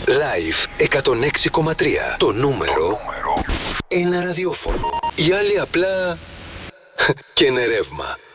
Live 106,3. Το νούμερο ένα ραδιόφωνο. Οι άλλοι απλά και είναι ρεύμα.